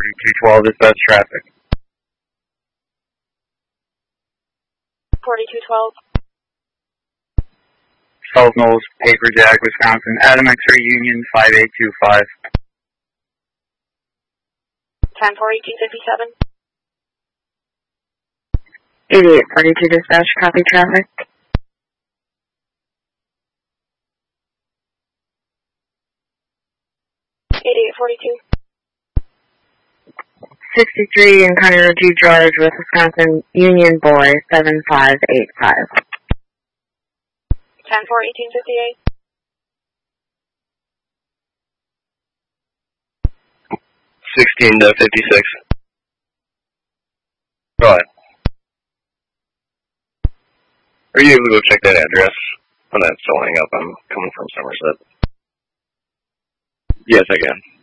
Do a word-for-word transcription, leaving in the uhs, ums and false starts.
forty-two twelve, dispatch traffic. forty-two twelve. South Knolls, Paper Jack, Wisconsin. Adam X-ray Union five eight two five. ten four eighteen fifty-seven. eighty-eight forty-two dispatch, copy traffic. eighty-eight forty-two. sixty-three Encounter Road G George with Wisconsin Union Boy seven five eight five. ten four eighteen fifty-eight. sixteen to fifty-six. Go ahead. Are you able to go check that address when that's filling up? I'm coming from Somerset. Yes, I can.